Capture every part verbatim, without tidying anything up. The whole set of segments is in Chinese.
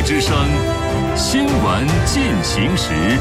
之声新闻进行时。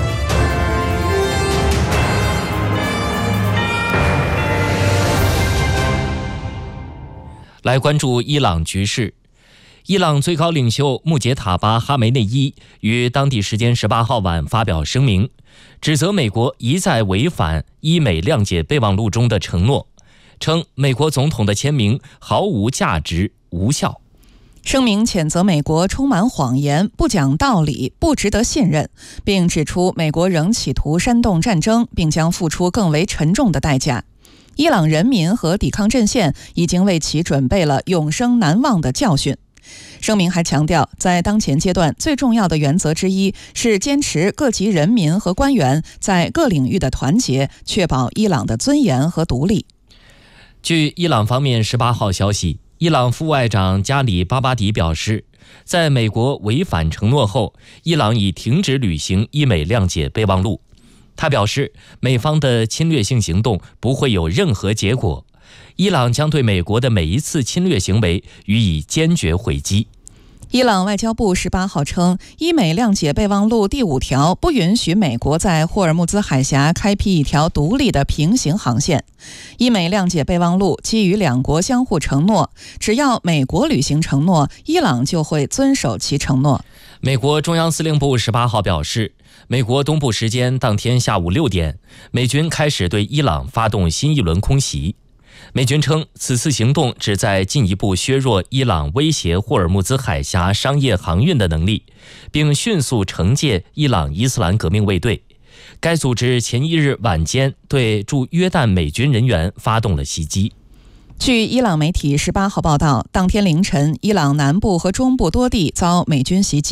来关注伊朗局势。伊朗最高领袖穆杰塔巴·哈梅内伊于当地时间十八号晚发表声明，指责美国一再违反伊美谅解备忘录中的承诺，称美国总统的签名毫无价值、无效。 声明谴责美国充满谎言、不讲道理、不值得信任，并指出美国仍企图煽动战争，并将付出更为沉重的代价。伊朗人民和抵抗阵线已经为其准备了永生难忘的教训。声明还强调，在当前阶段，最重要的原则之一是坚持各级人民和官员在各领域的团结，确保伊朗的尊严和独立。 据伊朗方面十八号消息，伊朗副外长加里巴巴迪表示，在美国违反承诺后，伊朗已停止履行伊美谅解备忘录。他表示，美方的侵略性行动不会有任何结果，伊朗将对美国的每一次侵略行为予以坚决回击。 伊朗外交部十八号称，伊美谅解备忘录第五条不允许美国在霍尔木兹海峡开辟一条独立的平行航线。伊美谅解备忘录基于两国相互承诺，只要美国履行承诺，伊朗就会遵守其承诺。 美国中央司令部十八号表示，美国东部时间当天下午六点，美军开始对伊朗发动新一轮空袭。美军称，此次行动旨在进一步削弱伊朗威胁霍尔木兹海峡商业航运的能力，并迅速惩戒伊朗伊斯兰革命卫队。该组织前一日晚间对驻约旦美军人员发动了袭击。 据伊朗媒体十八号报道，当天凌晨，伊朗南部和中部多地遭美军袭击。